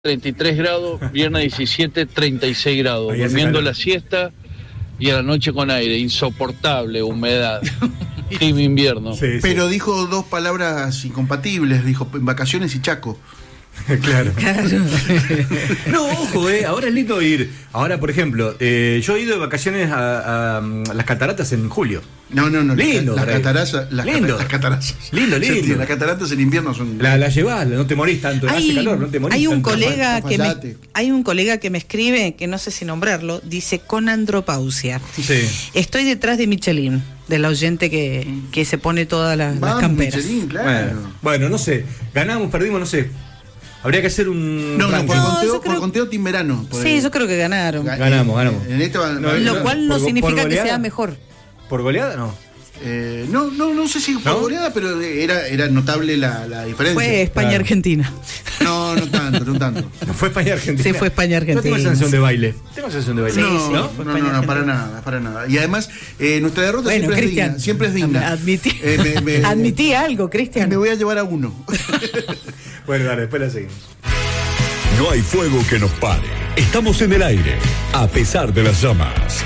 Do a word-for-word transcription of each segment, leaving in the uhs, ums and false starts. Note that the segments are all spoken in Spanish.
treinta y tres grados, viernes diecisiete, treinta y seis grados, durmiendo la siesta y a la noche con aire, insoportable, humedad, clima invierno. Sí, sí. Pero dijo dos palabras incompatibles, dijo vacaciones y Chaco. Claro. claro. No, ojo, eh, ahora es lindo ir. Ahora, por ejemplo, eh, yo he ido de vacaciones a, a, a las cataratas en julio. No, no, no. Lindo. Las cataratas. Las, lindo. las cataratas. Lindo, lindo. Las cataratas en invierno son. La, la llevas, no te morís tanto. Hay, hace calor, no te morís hay un tanto. colega que me, hay un colega que me escribe, que no sé si nombrarlo, dice con andropausia. Sí. Estoy detrás de Michelin, del oyente que, que se pone todas las, las camperas. Michelin, claro. Bueno, bueno, no sé. Ganamos, perdimos, no sé. Habría que hacer un. No, no, por No, conteo, yo creo- por conteo Timberano. por Sí, el- yo creo que ganaron. Ga- Ganamos, ganamos. En este va- No, va- Lo no, cual no por- significa por que goleada. sea mejor. ¿Por goleada? No. eh, no, no, no sé si por ¿No? goleada, pero era, era notable la, la diferencia. Fue España-Argentina. No, no tanto, no tanto. No fue España-Argentina. Sí, fue España-Argentina. Yo tengo sensación de baile. Tengo sensación de baile. Sí, no, sí, no, fue no, no, no, España-Argentina. para nada, para nada. Y además, eh, nuestra derrota Bueno, siempre, es Cristian, digna, siempre es digna. Admití, Eh, me- me- admití algo, Cristian. Me voy a llevar a uno. Bueno, dale, después la seguimos. No hay fuego que nos pare. Estamos en el aire, a pesar de las llamas.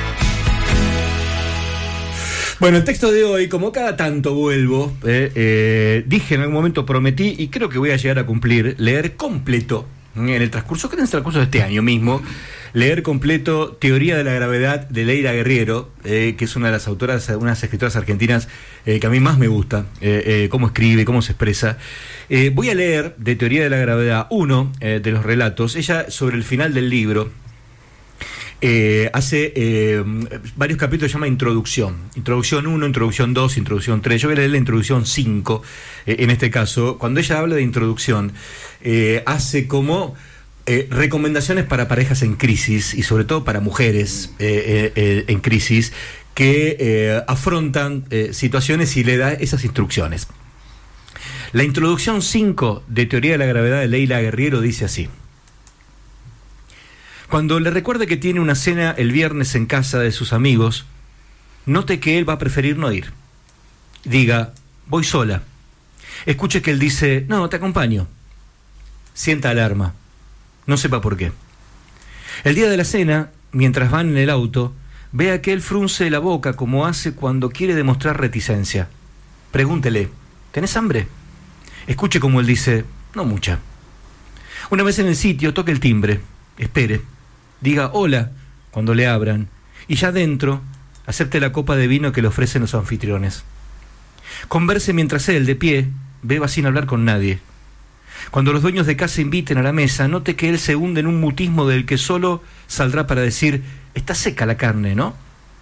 Bueno, el texto de hoy, como cada tanto vuelvo, eh, eh, dije en algún momento, prometí, y creo que voy a llegar a cumplir, leer completo, en el transcurso, creo que en el transcurso de este año mismo, leer completo Teoría de la Gravedad de Leila Guerriero, eh, que es una de las autoras, unas escritoras argentinas eh, que a mí más me gusta, eh, eh, cómo escribe, cómo se expresa. Eh, voy a leer de Teoría de la Gravedad uno eh, de los relatos. Ella, sobre el final del libro, eh, hace eh, varios capítulos, se llama Introducción. Introducción uno, Introducción dos, Introducción tres. Yo voy a leer la Introducción cinco, eh, en este caso. Cuando ella habla de introducción, eh, hace como eh, recomendaciones para parejas en crisis, y sobre todo para mujeres eh, eh, eh, en crisis, que eh, afrontan eh, situaciones y le da esas instrucciones. La introducción cinco de Teoría de la Gravedad de Leila Guerriero dice así: cuando le recuerde que tiene una cena el viernes en casa de sus amigos, note que él va a preferir no ir. Diga, voy sola. Escuche que él dice, no, te acompaño. Sienta alarma. No sepa por qué. El día de la cena, mientras van en el auto, vea que él frunce la boca como hace cuando quiere demostrar reticencia. Pregúntele, ¿tenés hambre? Escuche como él dice, no mucha. Una vez en el sitio, toque el timbre, espere, diga hola cuando le abran, y ya dentro acepte la copa de vino que le ofrecen los anfitriones. Converse mientras él, de pie, beba sin hablar con nadie. Cuando los dueños de casa inviten a la mesa, note que él se hunde en un mutismo del que solo saldrá para decir, está seca la carne, ¿no?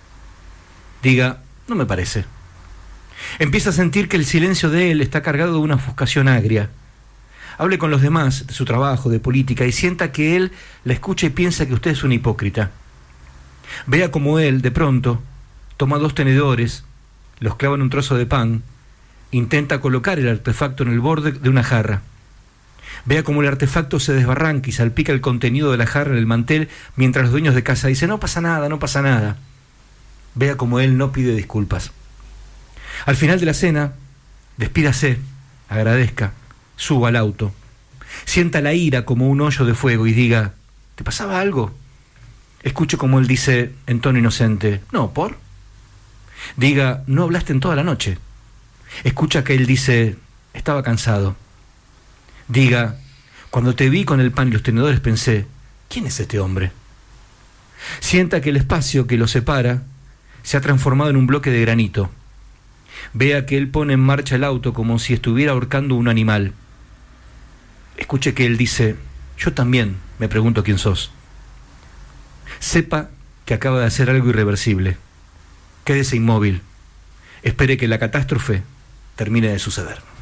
Diga, no me parece. Empieza a sentir que el silencio de él está cargado de una ofuscación agria. Hable con los demás de su trabajo, de política, y sienta que él la escucha y piensa que usted es una hipócrita. Vea como él, de pronto, toma dos tenedores, los clava en un trozo de pan, intenta colocar el artefacto en el borde de una jarra. Vea como el artefacto se desbarranca y salpica el contenido de la jarra en el mantel, mientras los dueños de casa dicen, no pasa nada, no pasa nada. Vea como él no pide disculpas. Al final de la cena, despídase, agradezca, suba al auto, sienta la ira como un hoyo de fuego y diga, ¿te pasaba algo? Escuche como él dice en tono inocente, no, ¿por? Diga, no hablaste en toda la noche. Escucha que él dice, estaba cansado. Diga, cuando te vi con el pan y los tenedores pensé, ¿quién es este hombre? Sienta que el espacio que lo separa se ha transformado en un bloque de granito. Vea que él pone en marcha el auto como si estuviera ahorcando un animal. Escuche que él dice, yo también me pregunto quién sos. Sepa que acaba de hacer algo irreversible. Quédese inmóvil. Espere que la catástrofe termine de suceder.